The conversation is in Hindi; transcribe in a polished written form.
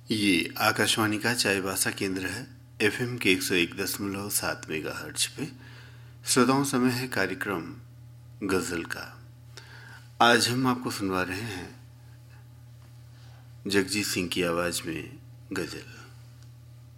ये आकाशवाणी का चाईबासा केंद्र है। एफएम के 101.7 मेगाहर्ट्ज पे श्रोताओं समय है कार्यक्रम गजल का। आज हम आपको सुनवा रहे हैं जगजीत सिंह की आवाज में गजल।